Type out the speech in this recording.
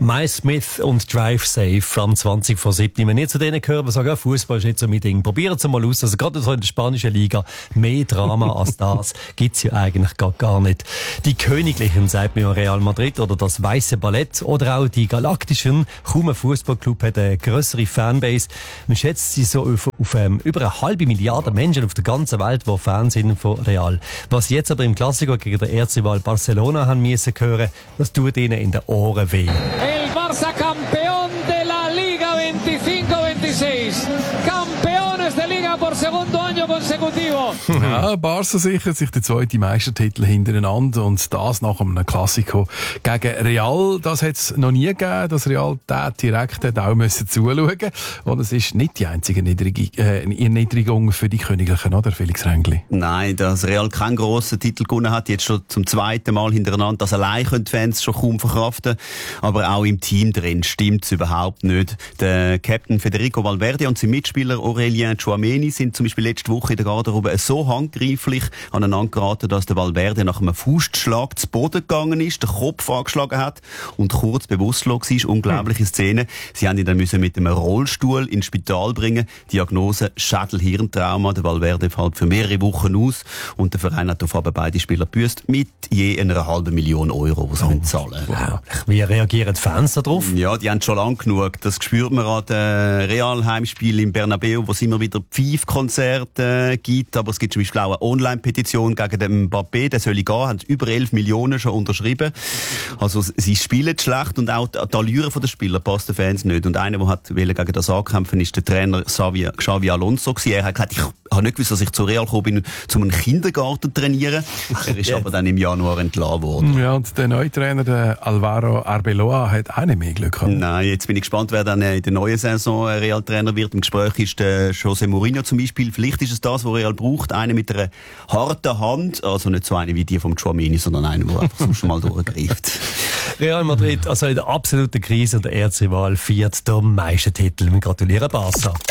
Miles Smith und Drive Safe am 20 vor 7. Wenn ihr zu denen gehört, die sagen, Fußball ist nicht so mein Ding, probiert es mal aus. Also gerade so in der spanischen Liga, mehr Drama als das gibt's ja eigentlich gar nicht. Die Königlichen, sagt man ja Real Madrid, oder das Weiße Ballett, oder auch die Galaktischen. Kaum ein Fußballclub hat eine grössere Fanbase. Man schätzt sie so auf über 1,5 Milliarden Menschen auf der ganzen Welt, die Fans sind von Real. Was sie jetzt aber im Klassiker gegen den Erzrival Barcelona haben müssen hören, das tut ihnen in den Ohren weh. El Barça campeón de la Liga 25-26. Campeones de Liga por segundo año consecutivo. Ja, Barca sichert sich den zweiten Meistertitel hintereinander und das nach einem Klassiko gegen Real. Das hat es noch nie gegeben, dass Real direkt auch zuschauen musste. Und es ist nicht die einzige Erniedrigung für die Königlichen, oder Felix Rengli? Nein, dass Real keinen grossen Titel gewonnen hat, jetzt schon zum zweiten Mal hintereinander, das allein können die Fans schon kaum verkraften. Aber auch im Team drin stimmt es überhaupt nicht. Der Captain Federico Valverde und sein Mitspieler Aurelien Tchouaméni sind zum Beispiel letzte Woche in der Garderobe so handgreiflich aneinander geraten, dass der Valverde nach einem Faustschlag zu Boden gegangen ist, den Kopf angeschlagen hat und kurz bewusstlos war. Unglaubliche Szene. Sie haben ihn dann mit einem Rollstuhl ins Spital bringen. Diagnose Schädel-Hirntrauma. Der Valverde fällt für mehrere Wochen aus und der Verein hat auf aber beide Spieler gebüßt mit je einer halben Million Euro, die sie zahlen. Wie reagieren die Fans darauf? Ja, die haben schon lange genug. Das spürt man an den Real-Heimspielen im Bernabeu, wo es immer wieder Pfeifkonzerte gibt. Aber es gibt zum Beispiel auch eine Online-Petition gegen den Mbappé. Der soll gehen, haben über 11 Millionen schon unterschrieben. Also sie spielen schlecht und auch die Allüre der Spieler passt den Fans nicht. Und einer, der gegen das ankämpfen ist der Trainer Xavi Alonso gewesen. Er hat gesagt, ich habe nicht gewusst, dass ich zu Real gekommen bin, um einen Kindergarten zu trainieren. Er ist aber dann im Januar entlassen worden. Ja, und der neue Trainer, der Alvaro Arbeloa, hat auch nicht mehr Glück gehabt. Nein, jetzt bin ich gespannt, wer dann in der neuen Saison Real-Trainer wird. Im Gespräch ist der José Mourinho zum Beispiel. Vielleicht ist es das, was Real braucht. Einer mit einer harten Hand. Also nicht so eine wie die vom Tchouaméni, sondern einer, der einfach so schon mal durchgreift. Real Madrid, also in der absoluten Krise, der Erzrival feiert den Meistertitel. Wir gratulieren Barca.